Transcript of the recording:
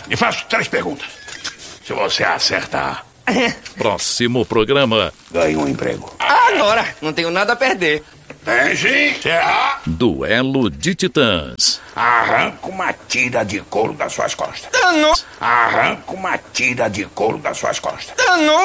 lhe faço 3 perguntas. Se você acertar, Próximo programa. ganha um emprego. Agora, não tenho nada a perder. Tem sim. Se errar, Duelo de Titãs. arranca uma tira de couro das suas costas. Danou! Arranca uma tira de couro das suas costas. Danou!